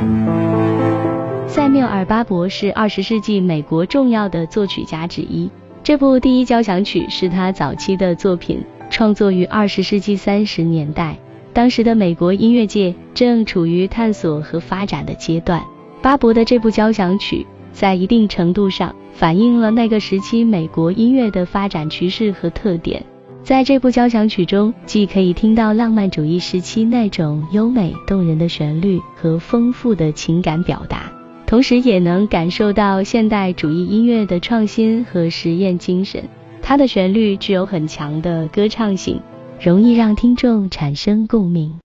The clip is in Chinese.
塞缪尔·巴伯是20世纪美国重要的作曲家之一，这部第一交响曲是他早期的作品，创作于20世纪30年代。当时的美国音乐界正处于探索和发展的阶段，巴伯的这部交响曲在一定程度上反映了那个时期美国音乐的发展趋势和特点。在这部交响曲中，既可以听到浪漫主义时期那种优美动人的旋律和丰富的情感表达，同时也能感受到现代主义音乐的创新和实验精神。它的旋律具有很强的歌唱性，容易让听众产生共鸣。